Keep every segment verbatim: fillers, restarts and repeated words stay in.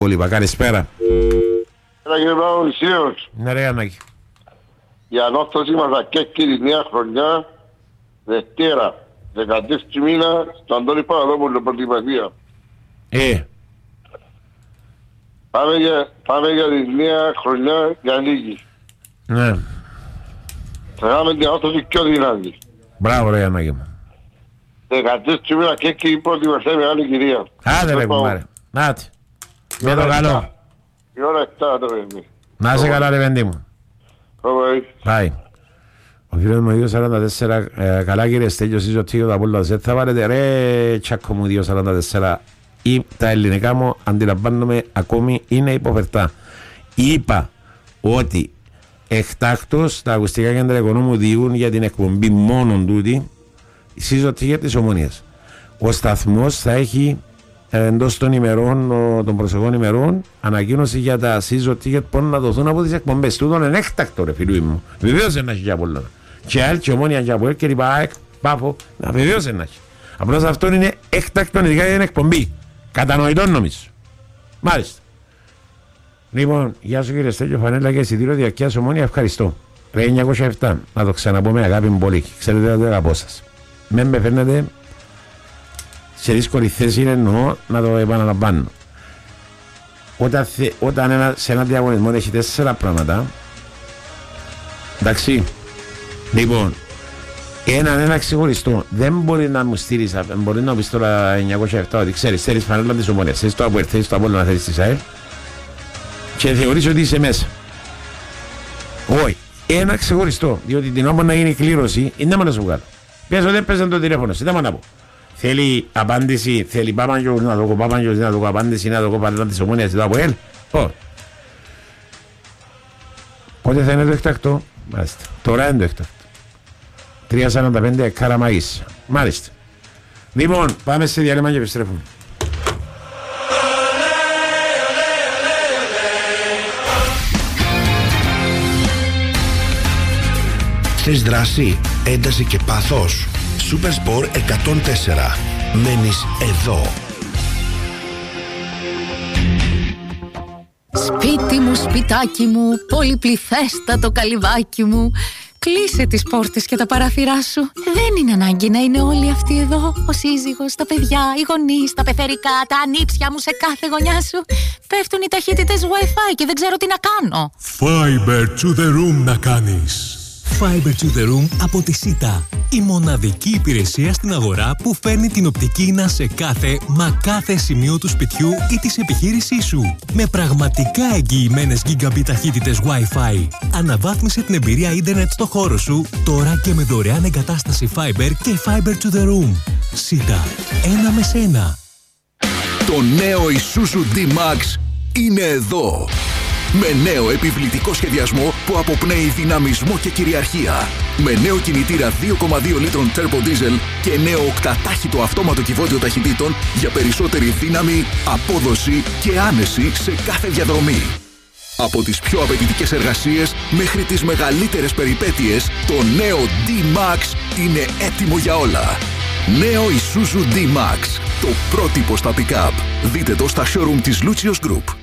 Πολύ καλησπέρα. Ένα κύριε Παπαδησίος. Ναι ρε Ανάκη. Η ανόρθωση μας ακέκει τη νέα χρονιά Δευτέρα, δεκατέσσερις μήνα, στο Αντώνη Παπαδόπουλο, Πρωτυπαθία. Ε. Πάμε για, πάμε για τη νέα χρονιά για νίκη. Ναι. Θα κάνουμε την ανόρθωση πιο δυνατή. Μπράβο ρε Ανάκη μου. δεκατέσσερις μήνα ακέκει η Πρωτυπαθία μεγάλη κυρία. Άντε ρε κουμπάρε. Νάτι. Με το καλό. Η ώρα επτά το παιδί. Να είσαι καλά ρε παιδί μου. Πάει. Ο φίλος μου δύο σαράντα τέσσερα, ε, καλά κύριε Στέλιο, εσείς ο Τίγιος Απόλλωνας, δεν θα πάρετε ρε τσάκο μου δύο σαράντα τέσσερα, ή τα ελληνικά μου αντιλαμβάνομαι ακόμη είναι υποφερτά. Είπα ότι εκτάκτως τα ακουστικά κέντρα οικονόμου διούν για την εκπομπή μόνον τούτη, εσείς ο Τίγιος της Ομονίας. Ο σταθμός θα έχει εντός των ημερών, των προσεχών ημερών, ανακοίνωση για τα season ticket που να δοθούν από τις εκπομπές. Τούτον είναι έκτακτο ρε φίλοι μου. Βεβαίως είναι να έχει για πολλά. Και άλλη και ομόνια για πολλά και λοιπά, πάφο, βεβαίως είναι να έχει. Απλώς αυτό είναι έκτακτο ειδικά για την εκπομπή. Κατανοητό νομίζω. Μάλιστα. Λοιπόν, γεια σου κύριε Στέλιο, φανέλα και εισιτήριο διαρκείας Ομόνια, ευχαριστώ. Ρε εννιακόσια επτά, να το ξαναπώ με αγάπη μου πολύ. Ξέρετε ότι αγαπώ σας. Με με φέρνετε σε δύσκολη θέση είναι εννοώ να το επαναλαμβάνω. Όταν, θε, όταν ένα, σε ένα διαγωνισμό έχει τέσσερα πράγματα, εντάξει, λοιπόν, έναν ένα ξεχωριστό, δεν μπορεί να μου στείλεις, μπορεί να πεις τώρα εννιακόσια επτά ότι ξέρεις, θέλεις φανέλα της Ομόνιας, θέλεις το Αποέλ, θέλεις το Απόλλωνα, θέλεις της ΑΕΛ και θεωρείς ότι είσαι μέσα. Όχι, ένα ξεχωριστό, διότι την ώρα να γίνει κλήρωση, είναι να σου βγάλω. Πες ότι έπαιζε το τηλέφωνο, δεν θα να πω. Θέλει απάντηση, θέλει Παπαγιώτη να το πω, Παπαγιώτη να το πω, απάντηση να το πω, παρέλα της Ομόνιας, το Αποέλ. Όχι. Πότε θα είναι το εκτακτό, μάλιστα. Τώρα είναι το εκτακτό. τρία σαράντα πέντε Καραμαγής. Μάλιστα. Λοιπόν, πάμε σε διάλειμμα και επιστρέφουμε. Θες δράση, ένταση και πάθος. Supersport εκατόν τέσσερα. Μένεις εδώ. Σπίτι μου, σπιτάκι μου, πολυπληθέστατο καλυβάκι μου. Κλείσε τις πόρτες και τα παράθυρά σου. Δεν είναι ανάγκη να είναι όλοι αυτοί εδώ. Ο σύζυγος, τα παιδιά, οι γονείς, τα πεθερικά, τα ανήψια μου σε κάθε γωνιά σου. Πέφτουν οι ταχύτητες Wi-Fi και δεν ξέρω τι να κάνω. Fiber to the room να κάνεις. Fiber to the room από τη ΣΥΤΑ. Η μοναδική υπηρεσία στην αγορά που φέρνει την οπτική ίνα σε κάθε, μα κάθε σημείο του σπιτιού ή της επιχείρησής σου. Με πραγματικά εγγυημένες gigabit ταχύτητες Wi-Fi. Αναβάθμισε την εμπειρία ίντερνετ στο χώρο σου, τώρα και με δωρεάν εγκατάσταση Fiber και Fiber to the room. ΣΥΤΑ. Ένα με σένα. Το νέο Isuzu D-Max είναι εδώ. Με νέο επιβλητικό σχεδιασμό που αποπνέει δυναμισμό και κυριαρχία. Με νέο κινητήρα δύο κόμμα δύο λίτρων Turbo Diesel και νέο οκτατάχυτο αυτόματο κυβότιο ταχυτήτων για περισσότερη δύναμη, απόδοση και άνεση σε κάθε διαδρομή. Από τις πιο απαιτητικές εργασίες μέχρι τις μεγαλύτερες περιπέτειες, το νέο D-Max είναι έτοιμο για όλα. Νέο Isuzu D-Max, το πρότυπο στα pick-up. Δείτε το στα showroom της Lucius Group.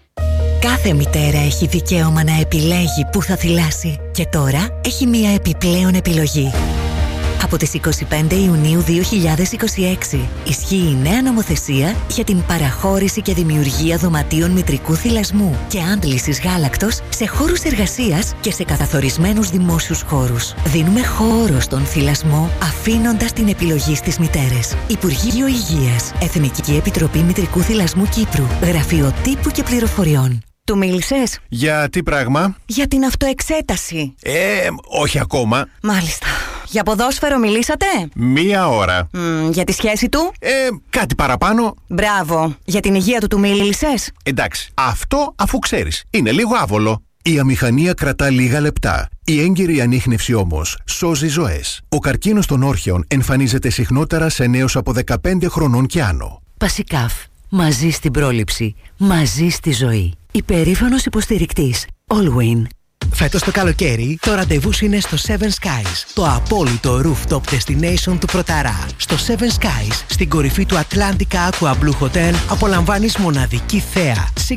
Κάθε μητέρα έχει δικαίωμα να επιλέγει πού θα θυλάσει και τώρα έχει μία επιπλέον επιλογή. Από τις είκοσι πέντε Ιουνίου δύο χιλιάδες είκοσι έξι ισχύει η νέα νομοθεσία για την παραχώρηση και δημιουργία δωματίων μητρικού θυλασμού και άντλησης γάλακτος σε χώρους εργασίας και σε καθορισμένους δημόσιους χώρους. Δίνουμε χώρο στον θυλασμό αφήνοντας την επιλογή στις μητέρες. Υπουργείο Υγείας, Εθνική Επιτροπή Μητρικού Θυλασμού Κύπρου, Γραφείο Τύπου και Πληροφοριών. Του μίλησες? Για τι πράγμα? Για την αυτοεξέταση. Ε, όχι ακόμα. Μάλιστα. Για ποδόσφαιρο μιλήσατε? Μία ώρα. Mm, για τη σχέση του? Ε, κάτι παραπάνω. Μπράβο. Για την υγεία του του μίλησες? Εντάξει. Αυτό αφού ξέρεις. Είναι λίγο άβολο. Η αμηχανία κρατά λίγα λεπτά. Η έγκαιρη ανίχνευση όμως σώζει ζωές. Ο καρκίνος των όρχεων εμφανίζεται συχνότερα σε νέους από δεκαπέντε χρονών και άνω. Πασικάφ. Μαζί στην πρόληψη. Μαζί στη ζωή. Υπερήφανος υποστηρικτής. Allwyn. Φέτος το καλοκαίρι, το ραντεβού σου είναι στο Seven Skies, το απόλυτο rooftop destination του Πρωταρά. Στο Seven Skies, στην κορυφή του Atlantica Aqua Blue Hotel, απολαμβάνεις μοναδική θέα,